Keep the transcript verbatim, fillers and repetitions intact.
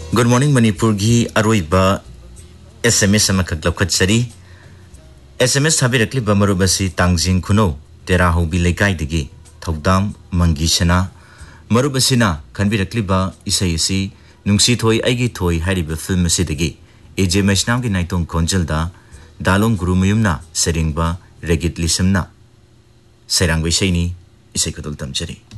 good morning Manipur की अरोइबा SMS अमा खगलखत सरी एसएमएस थाबिरक्लिबा मरुबसी तांजिंग खुनो तेरा होबी लेकाइदगी थौदाम मंगीसना मरुबसिना खनबिरक्लिबा इसैसी नुंसी थोई आइगी थोई हारिबा फिल्म सिदगी एजे मैसनाम की नाइतों खोंजलदा दालों गुरुमयुमना सरिंगबा रेगित लिसमना सैरांग वैसैनी इसै कदुल तमजरी